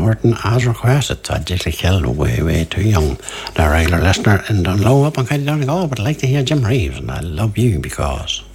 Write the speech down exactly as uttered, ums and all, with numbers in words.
Horton as requested. So Diddley Kill way, way too young. The regular listener in Dunlow up on County Donegal, but I'd like to hear Jim Reeves, and I love you because.